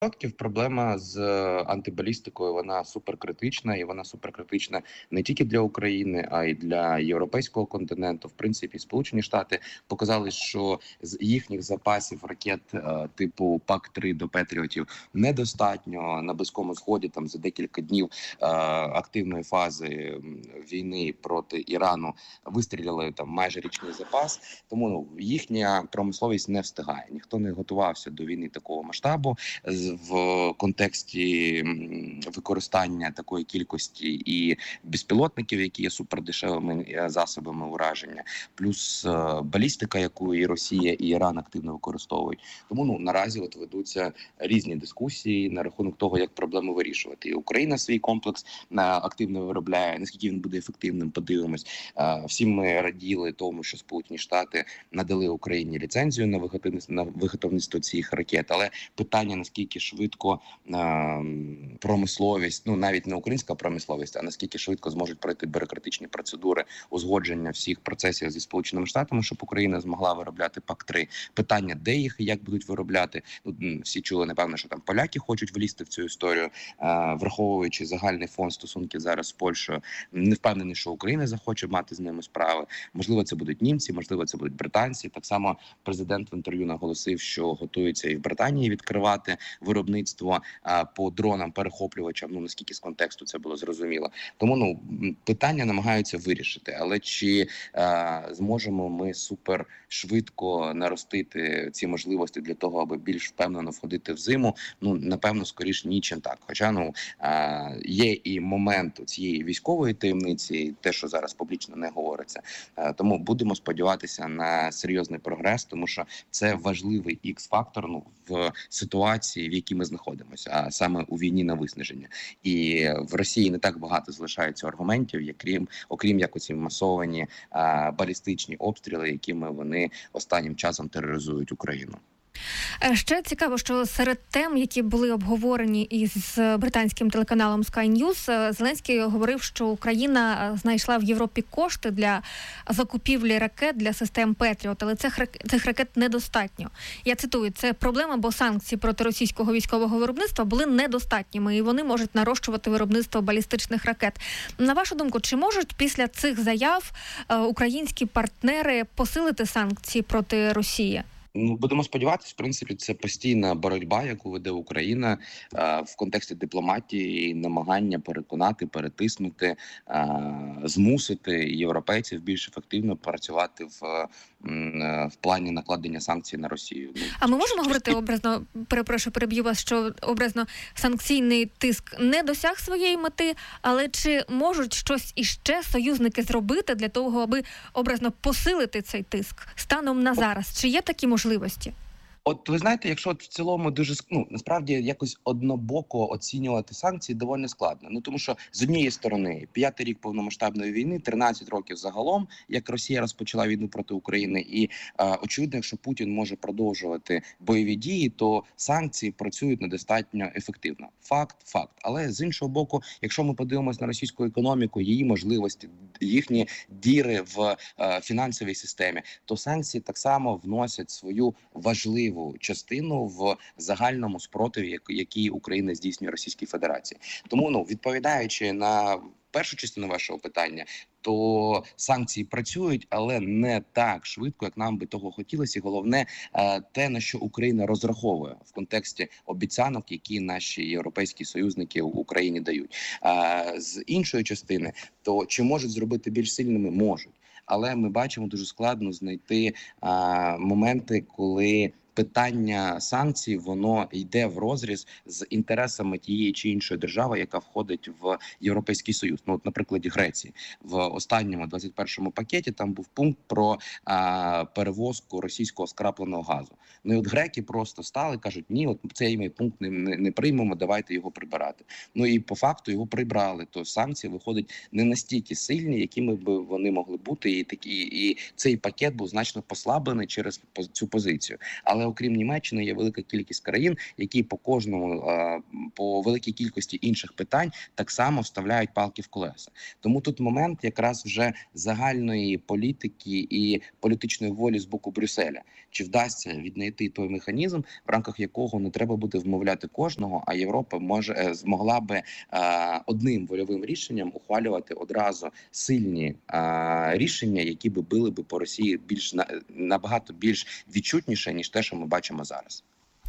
Проблема з антибалістикою, вона суперкритична, і вона суперкритична не тільки для України, а й для європейського континенту. В принципі, Сполучені Штати показали, що з їхніх запасів ракет типу ПАК-3 до Петріотів недостатньо на Близькому Сході. Там за декілька днів активної фази війни проти Ірану вистріляли там майже річний запас. Тому їхня промисловість не встигає. Ніхто не готувався до війни такого масштабу в контексті використання такої кількості і безпілотників, які є супердешевими засобами ураження, плюс балістика, яку і Росія, і Іран активно використовують. Тому наразі ведуться різні дискусії на рахунок того, як проблему вирішувати. І Україна свій комплекс активно виробляє. Наскільки він буде ефективним, подивимось. Всі ми раділи тому, що Сполучені Штати надали Україні ліцензію на виготовництво цих ракет, але питання, наскільки швидко промисловість, навіть не українська промисловість, а наскільки швидко зможуть пройти бюрократичні процедури узгодження всіх процесів зі Сполученими Штатами, щоб Україна змогла виробляти ПАК-3. Питання, де їх і як будуть виробляти. Всі чули, напевно, що там поляки хочуть влізти в цю історію, враховуючи загальний фон стосунків зараз з Польщею. Не впевнений, що Україна захоче мати з ними справи. Можливо, це будуть німці, можливо, це будуть британці. Так само президент в інтерв'ю наголосив, що готується і в Британії відкривати виробництво по дронам-перехоплювачам, наскільки з контексту це було зрозуміло. Тому питання намагаються вирішити. Але чи зможемо ми супер швидко наростити ці можливості для того, аби більш впевнено входити в зиму? Напевно, скоріш ні, чим так. Хоча є і момент цієї військової таємниці, те, що зараз публічно не говориться. Тому будемо сподіватися на серйозний прогрес, тому що це важливий ікс-фактор в ситуації, в якій ми знаходимося, а саме у війні на виснаження. І в Росії не так багато залишається аргументів, окрім як оці масовані балістичні обстріли, якими вони останнім часом тероризують Україну. Ще цікаво, що серед тем, які були обговорені із британським телеканалом Sky News, Зеленський говорив, що Україна знайшла в Європі кошти для закупівлі ракет для систем Петріот, але цих ракет недостатньо. Я цитую, це проблема, бо санкції проти російського військового виробництва були недостатніми, і вони можуть нарощувати виробництво балістичних ракет. На вашу думку, чи можуть після цих заяв українські партнери посилити санкції проти Росії? Будемо сподіватися, в принципі, це постійна боротьба, яку веде Україна в контексті дипломатії і намагання переконати, перетиснути, змусити європейців більш ефективно працювати в плані накладення санкцій на Росію. А ми можемо говорити образно, переб'ю вас, що образно санкційний тиск не досяг своєї мети, але чи можуть щось іще союзники зробити для того, аби образно посилити цей тиск станом на зараз? Чи є такі можливості? От ви знаєте, якщо в цілому дуже насправді якось однобоко оцінювати санкції доволі складно. Тому що з однієї сторони 5-й рік повномасштабної війни, 13 років загалом, як Росія розпочала війну проти України, і очевидно, якщо Путін може продовжувати бойові дії, то санкції працюють недостатньо ефективно. Факт. Але з іншого боку, якщо ми подивимося на російську економіку, її можливості, їхні діри в фінансовій системі, то санкції так само вносять свою важливу частину в загальному спротиві, який Україна здійснює Російській Федерації. Тому, відповідаючи на першу частину вашого питання, то санкції працюють, але не так швидко, як нам би того хотілося. І головне, те, на що Україна розраховує в контексті обіцянок, які наші європейські союзники в Україні дають. З іншої частини, то чи можуть зробити більш сильними? Можуть. Але ми бачимо, дуже складно знайти моменти, коли питання санкцій, воно йде в розріз з інтересами тієї чи іншої держави, яка входить в Європейський Союз. На прикладі Греції. В останньому 21-му пакеті там був пункт про перевозку російського скрапленого газу. І от греки просто стали, кажуть, ні, цей пункт не приймемо, давайте його прибирати. І по факту його прибрали. То санкції виходять не настільки сильні, якими б вони могли бути, і цей пакет був значно послаблений через цю позицію. Але але окрім Німеччини є велика кількість країн, які по великій кількості інших питань так само вставляють палки в колеса. Тому тут момент якраз вже загальної політики і політичної волі з боку Брюсселя. Чи вдасться віднайти той механізм, в рамках якого не треба буде вмовляти кожного, а Європа змогла би одним вольовим рішенням ухвалювати одразу сильні рішення, які би били би по Росії набагато більш відчутніше, ніж те, що ми бачимо зараз.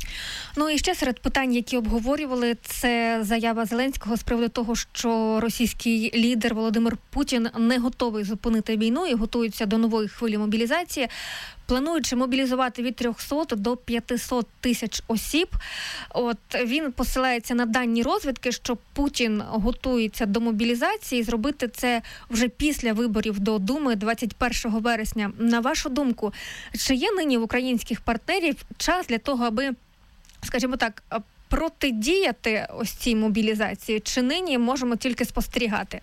Ну і ще серед питань, які обговорювали, це заява Зеленського з приводу того, що російський лідер Володимир Путін не готовий зупинити війну і готується до нової хвилі мобілізації, плануючи мобілізувати від 300 до 500 тисяч осіб. От він посилається на дані розвідки, що Путін готується до мобілізації, зробити це вже після виборів до Думи 21 вересня. На вашу думку, чи є нині в українських партнерів час для того, аби, скажімо так, протидіяти ось цій мобілізації, чи нині можемо тільки спостерігати?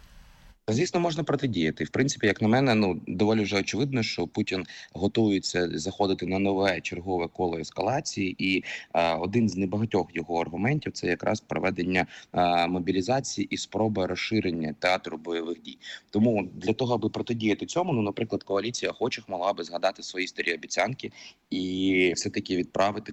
Звісно, можна протидіяти. В принципі, як на мене, доволі вже очевидно, що Путін готується заходити на нове чергове коло ескалації, і один з небагатьох його аргументів – це якраз проведення мобілізації і спроба розширення театру бойових дій. Тому для того, аби протидіяти цьому, наприклад, коаліція охочих могла би згадати свої старі обіцянки і все-таки відправити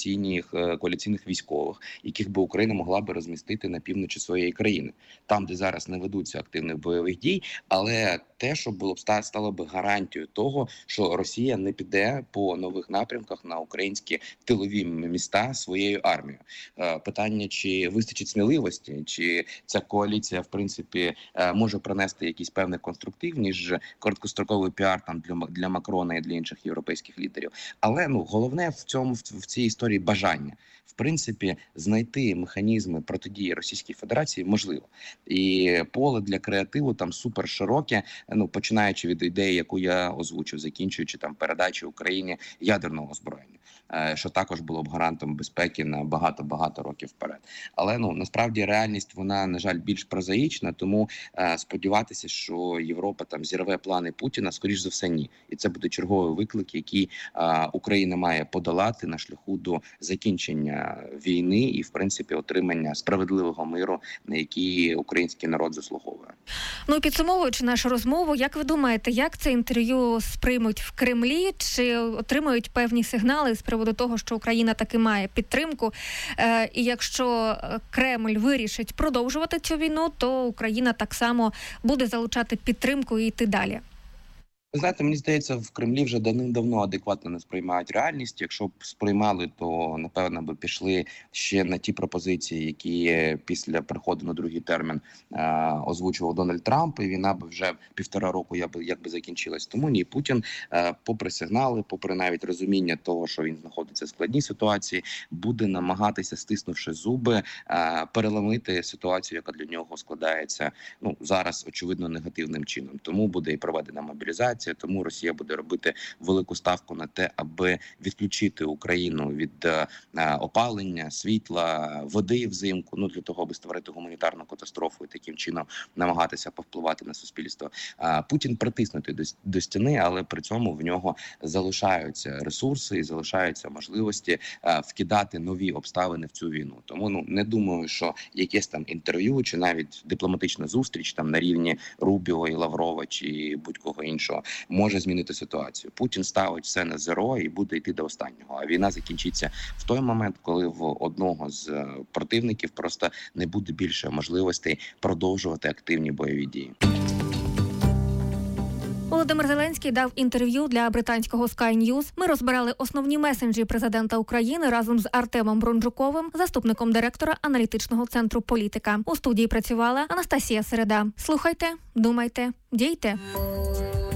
коаліційних військових, яких би Україна могла би розмістити на півночі своєї країни, там, де зараз не ведуться активних бойових дій, але те, що стало б гарантією того, що Росія не піде по нових напрямках на українські тилові міста своєю армією. Питання, чи вистачить сміливості, чи ця коаліція, в принципі, може принести якийсь певний конструктив, ніж короткостроковий піар там для Макрона і для інших європейських лідерів. Але головне в цій історії бажання. В принципі, знайти механізми протидії Російській Федерації можливо. І поле для креативу там супер широке, починаючи від ідеї, яку я озвучив, закінчуючи там передачі Україні ядерного озброєння, що також було б гарантом безпеки на багато років вперед. Але насправді реальність, вона, на жаль, більш прозаїчна, тому сподіватися, що Європа там зірве плани Путіна, скоріш за все, ні. І це буде черговий виклик, який Україна має подолати на шляху до закінчення війни і, в принципі, отримання справедливого миру, на який український народ заслуговує. Підсумовуючи нашу розмову, як ви думаєте, як це інтерв'ю сприймуть в Кремлі? Чи отримують певні сигнали з приводу того, що Україна таки має підтримку? І якщо Кремль вирішить продовжувати цю війну, то Україна так само буде залучати підтримку і йти далі? Ви знаєте, мені здається, в Кремлі вже давним-давно адекватно не сприймають реальність. Якщо б сприймали, то, напевно, би пішли ще на ті пропозиції, які після приходу на другий термін озвучував Дональд Трамп, і війна б вже 1,5 року якби закінчилась. Тому ні, Путін, попри сигнали, попри навіть розуміння того, що він знаходиться в складній ситуації, буде намагатися, стиснувши зуби, переломити ситуацію, яка для нього складається, зараз, очевидно, негативним чином. Тому буде і проведена мобілізація. Тому Росія буде робити велику ставку на те, аби відключити Україну від опалення, світла, води взимку, для того, аби створити гуманітарну катастрофу і таким чином намагатися повпливати на суспільство. Путін притиснутий до стіни, але при цьому в нього залишаються ресурси і залишаються можливості вкидати нові обставини в цю війну. Тому не думаю, що якесь там інтерв'ю чи навіть дипломатична зустріч там на рівні Рубіо і Лаврова чи будь-кого іншого може змінити ситуацію. Путін ставить все на зеро і буде йти до останнього. А війна закінчиться в той момент, коли в одного з противників просто не буде більше можливостей продовжувати активні бойові дії. Володимир Зеленський дав інтерв'ю для британського Sky News. Ми розбирали основні меседжі президента України разом з Артемом Бронджуковим, заступником директора аналітичного центру «Політика». У студії працювала Анастасія Середа. Слухайте, думайте, дійте.